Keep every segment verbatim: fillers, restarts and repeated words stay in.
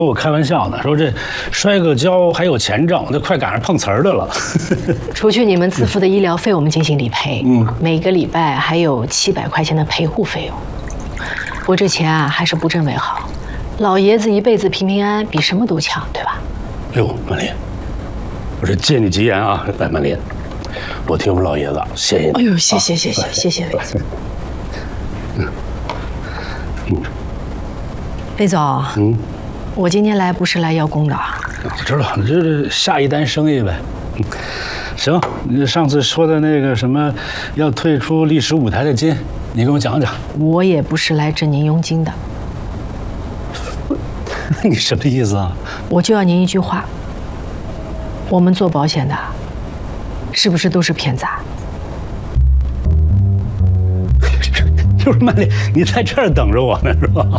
跟我开玩笑呢，说这摔个跤还有钱挣，这快赶上碰瓷儿的了。 除去你们自付的医疗费，我们进行理赔，嗯，每个礼拜还有七百块钱的陪护费用。不过这钱啊，还是不挣为好。老爷子一辈子平平安安，比什么都强，对吧？ 哟，曼丽，我这借你吉言啊，来，曼丽，我替我们老爷子谢谢你。 哎呦，谢谢谢谢谢谢魏总。嗯嗯，魏总，嗯。 我今天来不是来邀功的， 我知道，你这是下一单生意呗。行，你上次说的那个什么，要退出历史舞台的金，你跟我讲讲。 我也不是来挣您佣金的。 你什么意思啊？ 我就要您一句话。我们做保险的，是不是都是骗子啊？ 就是曼丽，你在这儿等着我呢，是吧？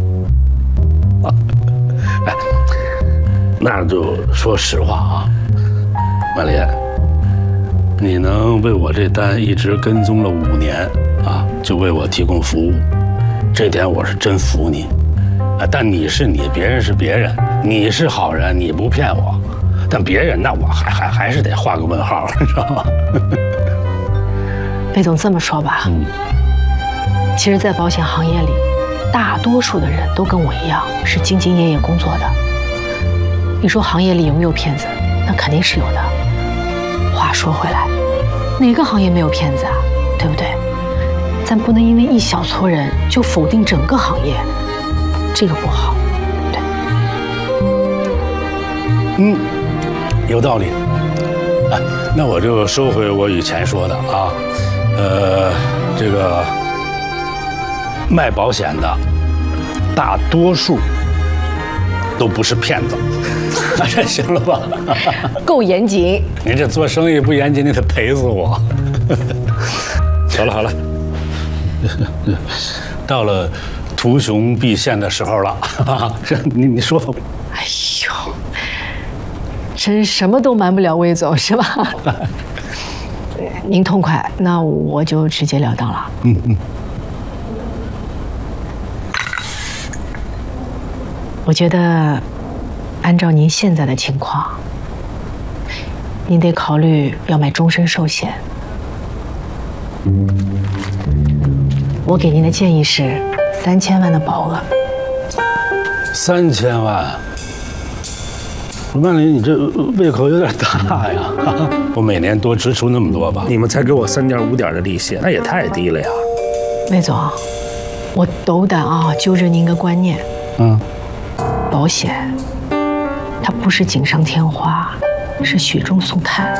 哎，那就说实话啊，曼丽，你能为我这单一直跟踪了五年啊，就为我提供服务，这点我是真服你。啊，但你是你，别人是别人，你是好人，你不骗我，但别人那我还还还是得画个问号，你知道吗？ 魏总这么说吧，嗯，其实，在保险行业里。 大多数的人都跟我一样是兢兢业业工作的。你说行业里有没有骗子？那肯定是有的。话说回来，哪个行业没有骗子啊？对不对？咱不能因为一小撮人就否定整个行业，这个不好。对。 嗯，有道理。哎，那我就收回我以前说的啊，呃，这个。 卖保险的大多数都不是骗子，这行了吧？ 够严谨。 您这做生意不严谨，你得赔死我。好了好了，到了图穷匕现的时候了。你你说吧。 哎呦，真什么都瞒不了魏总是吧？您痛快，那我就直截了当了。嗯嗯。 我觉得，按照您现在的情况，您得考虑要买终身寿险。我给您的建议是三千万的保额。 三千万？曼丽，你这胃口有点大呀！我每年多支出那么多吧？你们才给我三点五点的利息，那也太低了呀！ 魏总，我斗胆啊，纠正您个观念。嗯。 保险，它不是锦上添花，是雪中送炭。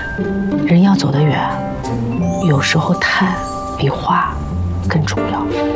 人要走得远，有时候炭比花更重要。